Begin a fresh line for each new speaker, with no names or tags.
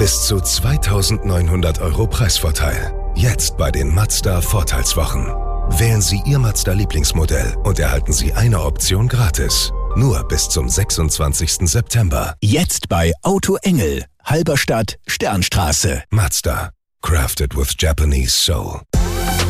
Bis zu 2.900 € Preisvorteil. Jetzt bei den Mazda Vorteilswochen. Wählen Sie Ihr Mazda-Lieblingsmodell und erhalten Sie eine Option gratis. Nur bis zum 26. September.
Jetzt bei Auto Engel, Halberstadt, Sternstraße.
Mazda. Crafted with Japanese soul.